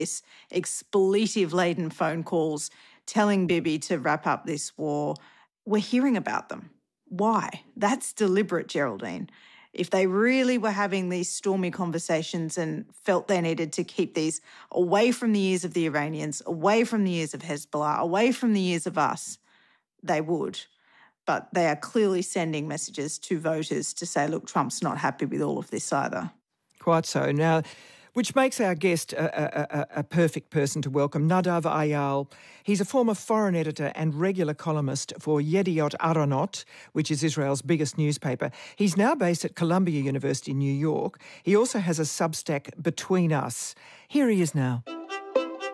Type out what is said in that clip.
this, expletive-laden phone calls telling Bibi to wrap up this war. We're hearing about them. Why? That's deliberate, Geraldine. If they really were having these stormy conversations and felt they needed to keep these away from the ears of the Iranians, away from the ears of Hezbollah, away from the ears of us, they would. But they are clearly sending messages to voters to say, look, Trump's not happy with all of this either. Quite so. Now, which makes our guest a perfect person to welcome, Nadav Ayal. He's a former foreign editor and regular columnist for Yediot Aharonot, which is Israel's biggest newspaper. He's now based at Columbia University in New York. He also has a Substack, Between Us. Here he is now.